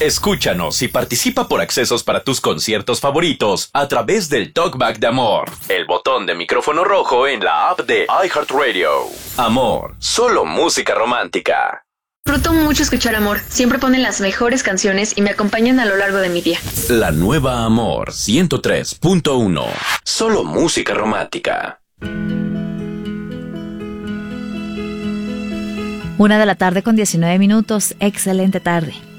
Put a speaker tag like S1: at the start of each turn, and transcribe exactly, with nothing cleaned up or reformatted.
S1: Escúchanos y participa por accesos para tus conciertos favoritos a través del Talkback de Amor, el botón de micrófono rojo en la app de iHeartRadio. Amor, solo música romántica.
S2: Disfruto mucho escuchar Amor. Siempre ponen las mejores canciones y me acompañan a lo largo de mi día.
S1: La nueva Amor ciento tres punto uno. Solo música romántica.
S3: Una de la tarde con diecinueve minutos. Excelente tarde.